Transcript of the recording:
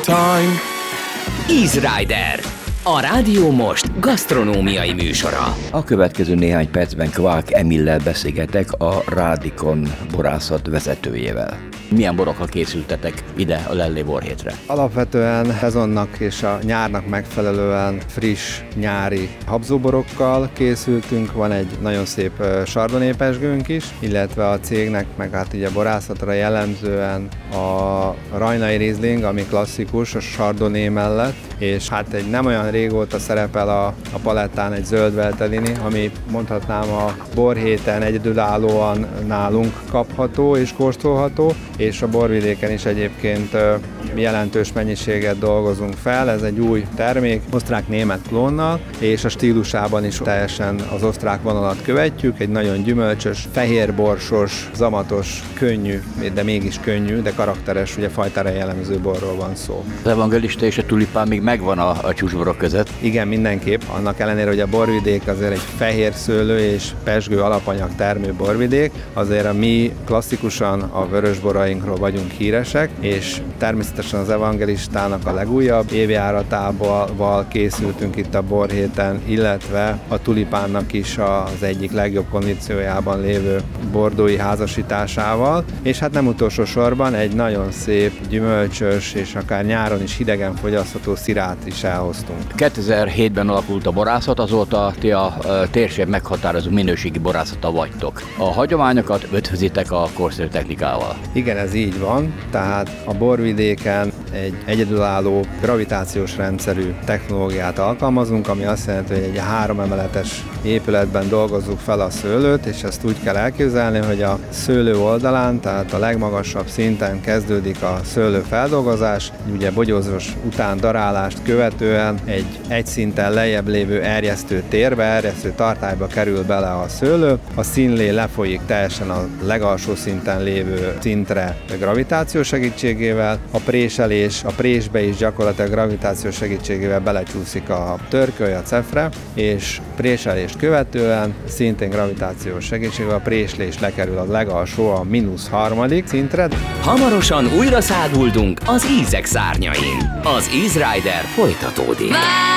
time. Easy Rider, a Rádió Most gasztronómiai műsora. A következő néhány percben Kvák Emillel beszélgetek, a Rádikon borászat vezetőjével. Milyen borokkal készültetek ide a Lellé borhétre? Alapvetően szezonnak és a nyárnak megfelelően friss nyári habzóborokkal készültünk. Van egy nagyon szép chardonnay pezsgőnk is, illetve a cégnek, meg hát így a borászatra jellemzően a rajnai riesling, ami klasszikus a chardonnay mellett, és hát egy nem olyan régóta szerepel a palettán egy zöld Veltlini, ami mondhatnám a borhéten egyedülállóan nálunk kapható és kóstolható, és a borvidéken is egyébként jelentős mennyiséget dolgozunk fel. Ez egy új termék, osztrák-német klónnal, és a stílusában is teljesen az osztrák vonalat követjük. Egy nagyon gyümölcsös, fehérborsos, zamatos, könnyű, de mégis könnyű, de karakteres, ugye fajtára jellemző borról van szó. Az evangelista és a tulipán még megvan a csúcsborok között. Igen, mindenképp. Annak ellenére, hogy a borvidék azért egy fehér szőlő és pezsgő alapanyag termő borvidék, azért mi klasszikusan a vörösborainkról vagyunk híresek, és természetesen az evangelistának a legújabb évjáratával készültünk itt a borhéten, illetve a tulipánnak is az egyik legjobb kondíciójában lévő bordói házasításával, és hát nem utolsó sorban egy nagyon szép, gyümölcsös és akár nyáron is hidegen fogyasztható szirát is elhoztunk. 2007-ben alakult a borászat, azóta ti a térség meghatározó minőségi borászata vagytok. A hagyományokat ötvözitek a korszerű technikával. Igen, ez így van, tehát a borvidéken egy egyedülálló gravitációs rendszerű technológiát alkalmazunk, ami azt jelenti, hogy egy 3 emeletes épületben dolgozzuk fel a szőlőt, és ezt úgy kell elképzelni, hogy a szőlő oldalán, tehát a legmagasabb szinten kezdődik a szőlőfeldolgozás, ugye bogyózás után darálást követően egy szinten lejjebb lévő erjesztő térbe, erjesztő tartályba kerül bele a szőlő, a színlé lefolyik teljesen a legalsó szinten lévő szintre gravitáció segítségével, a présbe is gyakorlatilag gravitáció segítségével belecsúszik a törköly, a cefre, és préselést követően szintén gravitációs segítségével a préslés lekerül a legalsó, a -3. szintre. Hamarosan újra száguldunk az ízek szárnyain. Az Easy Rider folytatódik.